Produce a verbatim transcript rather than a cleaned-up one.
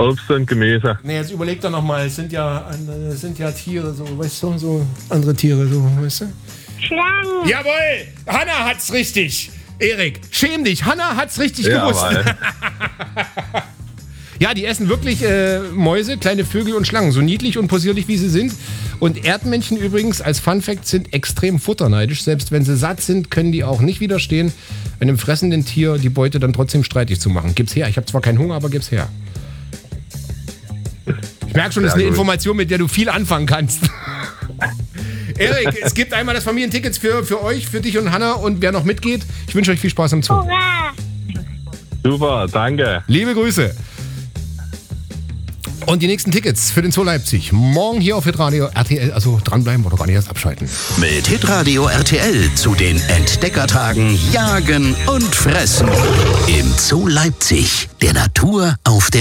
Obst und Gemüse. Nee, jetzt überleg doch nochmal, es sind ja, es sind ja Tiere, so, weißt du, so andere Tiere, so, weißt du? Schlangen. Jawohl, Hanna hat's richtig. Erik, schäm dich, Hanna hat's richtig Ja, gewusst. weil- Ja, die essen wirklich äh, Mäuse, kleine Vögel und Schlangen, so niedlich und possierlich wie sie sind. Und Erdmännchen übrigens, als Funfact, sind extrem futterneidisch. Selbst wenn sie satt sind, können die auch nicht widerstehen, einem fressenden Tier die Beute dann trotzdem streitig zu machen. Gib's her, ich habe zwar keinen Hunger, aber gib's her. Ich merke schon, das ist eine Sehr gut. Information, mit der du viel anfangen kannst. Erik, es gibt einmal das Familientickets für, für euch, für dich und Hanna und wer noch mitgeht. Ich wünsche euch viel Spaß im Zoo. Hurra. Super, danke. Liebe Grüße. Und die nächsten Tickets für den Zoo Leipzig. Morgen hier auf Hitradio R T L. Also dranbleiben oder gar nicht erst abschalten. Mit Hitradio R T L zu den Entdeckertagen Jagen und Fressen im Zoo Leipzig. Der Natur auf der